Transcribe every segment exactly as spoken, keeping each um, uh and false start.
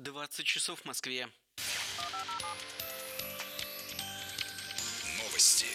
двадцать часов в Москве. Новости.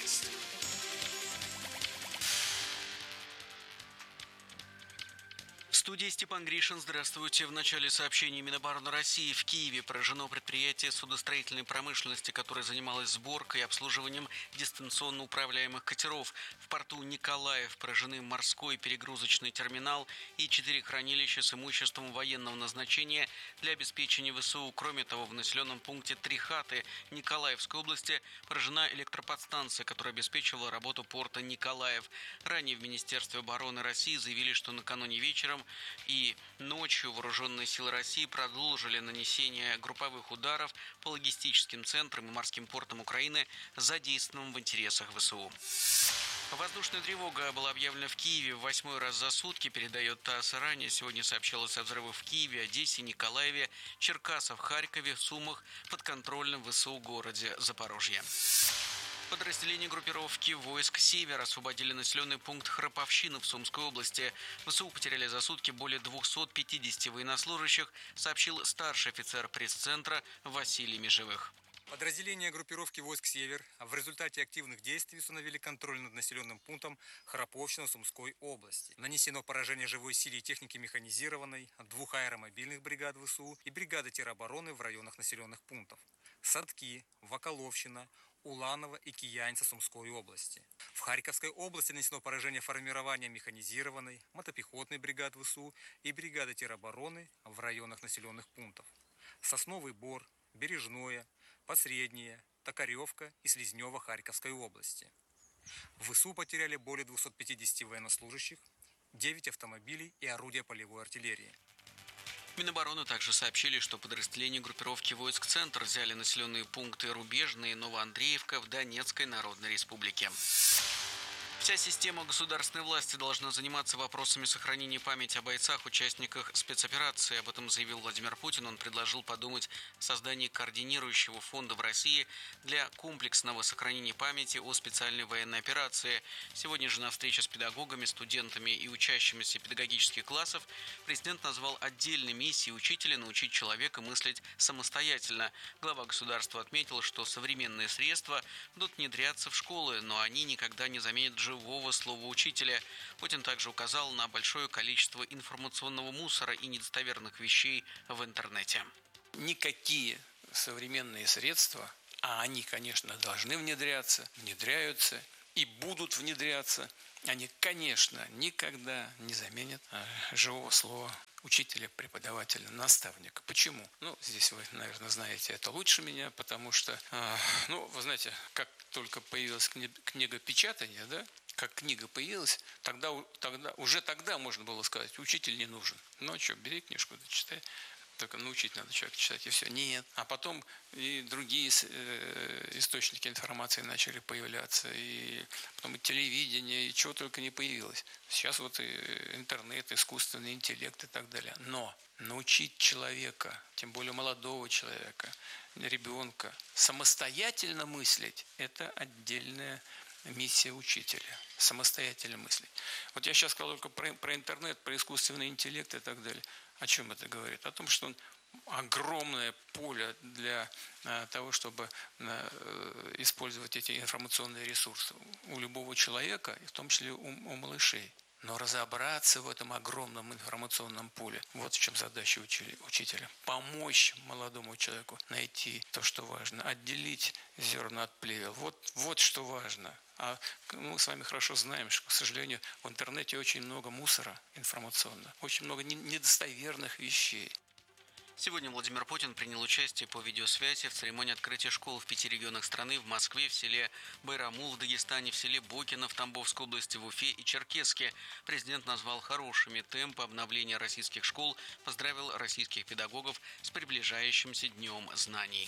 В студии Степан Гришин. Здравствуйте. В начале сообщения Минобороны России в Киеве поражено предприятие судостроительной промышленности, которое занималось сборкой и обслуживанием дистанционно управляемых катеров. В порту Николаев поражены морской перегрузочный терминал и четыре хранилища с имуществом военного назначения для обеспечения ВСУ. Кроме того, в населенном пункте Трихаты Николаевской области поражена электроподстанция, которая обеспечивала работу порта Николаев. Ранее в Министерстве обороны России заявили, что накануне вечером и ночью вооруженные силы России продолжили нанесение групповых ударов по логистическим центрам и морским портам Украины, задействованным в интересах ВСУ. Воздушная тревога была объявлена в Киеве в восьмой раз за сутки, передает ТАСС. Ранее сегодня сообщалось о взрывах в Киеве, Одессе, Николаеве, Черкасах, Харькове, Сумах, подконтрольном ВСУ городе Запорожье. Подразделения группировки войск «Север» освободили населенный пункт Храповщина в Сумской области. ВСУ потеряли за сутки более двухсот пятидесяти военнослужащих, сообщил старший офицер пресс-центра Василий Межевых. Подразделения группировки войск «Север» в результате активных действий установили контроль над населенным пунктом Храповщина Сумской области. Нанесено поражение живой силе и техники механизированной, двух аэромобильных бригад ВСУ и бригады теробороны в районах населенных пунктов Садки, Ваколовщина, Уланово и Кияньца Сумской области. В Харьковской области нанесено поражение формирования механизированной, мотопехотной бригад ВСУ и бригады теробороны в районах населенных пунктов Сосновый Бор, Бережное, Посреднее, Токаревка и Слизнево Харьковской области. В ВСУ потеряли более двухсот пятидесяти военнослужащих, девять автомобилей и орудия полевой артиллерии. Минобороны также сообщили, что подразделения группировки войск «Центр» взяли населенные пункты Рубежные и Новоандреевка в Донецкой Народной Республике. Вся система государственной власти должна заниматься вопросами сохранения памяти о бойцах, участниках спецоперации. Об этом заявил Владимир Путин. Он предложил подумать о создании координирующего фонда в России для комплексного сохранения памяти о специальной военной операции. Сегодня же на встрече с педагогами, студентами и учащимися педагогических классов президент назвал отдельной миссией учителя научить человека мыслить самостоятельно. Глава государства отметил, что современные средства будут внедряться в школы, но они никогда не заменят живого слова учителя. Путин также указал на большое количество информационного мусора и недостоверных вещей в интернете. Никакие современные средства, а они, конечно, должны внедряться, внедряются и будут внедряться, они, конечно, никогда не заменят живого слова учителя, преподавателя, наставника. Почему? Ну, здесь вы, наверное, знаете это лучше меня, потому что, ну, вы знаете, как только появилась книга печатания, да, как книга появилась, тогда, тогда, уже тогда можно было сказать, учитель не нужен. Ну, что, бери книжку, да, читай. Только научить надо человека читать, и все. Нет. А потом и другие источники информации начали появляться, и потом и телевидение, и чего только не появилось. Сейчас вот и интернет, искусственный интеллект и так далее. Но научить человека, тем более молодого человека, ребенка, самостоятельно мыслить – это отдельная миссия учителя. Самостоятельно мыслить. Вот я сейчас сказал только про, про интернет, про искусственный интеллект и так далее. О чем это говорит? О том, что он огромное поле для того, чтобы использовать эти информационные ресурсы у любого человека, и в том числе у, у малышей. Но разобраться в этом огромном информационном поле, вот в чем задача учителя. Помочь молодому человеку найти то, что важно, отделить зерна от плевел. Вот, вот что важно. А мы с вами хорошо знаем, что, к сожалению, в интернете очень много мусора информационного, очень много недостоверных вещей. Сегодня Владимир Путин принял участие по видеосвязи в церемонии открытия школ в пяти регионах страны: в Москве, в селе Байрамул в Дагестане, в селе Бокино в Тамбовской области, в Уфе и Черкесске. Президент назвал хорошими темпы обновления российских школ, поздравил российских педагогов с приближающимся Днем знаний.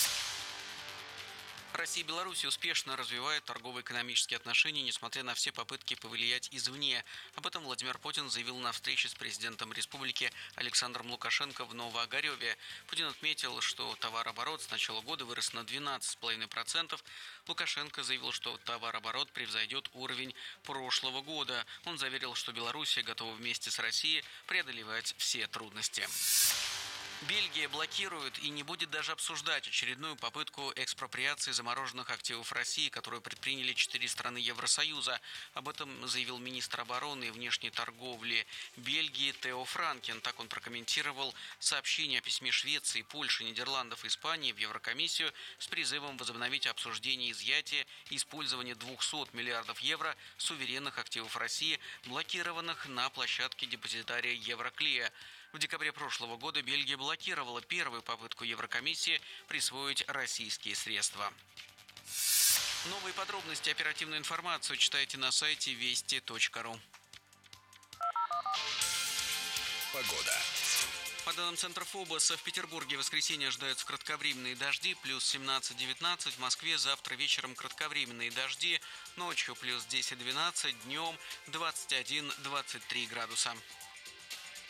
Россия и Беларусь успешно развивают торгово-экономические отношения, несмотря на все попытки повлиять извне. Об этом Владимир Путин заявил на встрече с президентом республики Александром Лукашенко в Новоогареве. Путин отметил, что товарооборот с начала года вырос на двенадцать целых пять десятых процента. Лукашенко заявил, что товарооборот превзойдет уровень прошлого года. Он заверил, что Беларусь готова вместе с Россией преодолевать все трудности. Бельгия блокирует и не будет даже обсуждать очередную попытку экспроприации замороженных активов России, которую предприняли четыре страны Евросоюза. Об этом заявил министр обороны и внешней торговли Бельгии Тео Франкен. Так он прокомментировал сообщение о письме Швеции, Польши, Нидерландов и Испании в Еврокомиссию с призывом возобновить обсуждение изъятия и использования двухсот миллиардов евро суверенных активов России, блокированных на площадке депозитария Евроклея. В декабре прошлого года Бельгия блокировала первую попытку Еврокомиссии присвоить российские средства. Новые подробности и оперативную информацию читайте на сайте вести точка ру. Погода. По данным Центра ФОБОСа, в Петербурге в воскресенье ожидаются кратковременные дожди, плюс семнадцать-девятнадцать, в Москве завтра вечером кратковременные дожди, ночью плюс десять-двенадцать, днем двадцать один-двадцать три градуса.